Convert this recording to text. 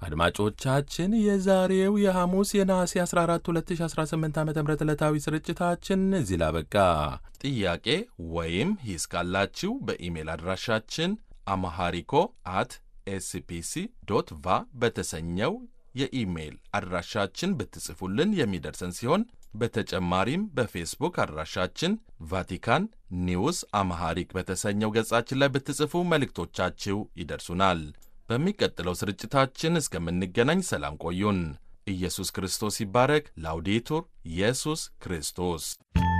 አድማጮቻችን የዛሬው የሐሙስ የነሐሴ 14 2018 ዓ.ም ዕለታዊ ስርጭታችን እዚህ ላይ አበቃ። ጥያቄ ወይም ሂስ ካላችሁ በኢሜል አድራሻችን አማሃሪኮ ኤስፒሲ ዶት ቫ በተሰኘው የኢሜል አድራሻችን ብትጽፉልን የሚደርሰን ሲሆን በተጨማሪም በፌስቡክ አድራሻችን ቫቲካን ኒውስ አማሃሪክ በተሰኘው ገጻችን ላይ ብትጽፉ መልእክቶቻችሁ ይደርሱናል። በሚቀጥለው ስርጭታችን እስከምንገናኝ ሰላም ቆዩን። ኢየሱስ ክርስቶስ ይባረክ። ላውዴቱር ኢየሱስ ክርስቶስ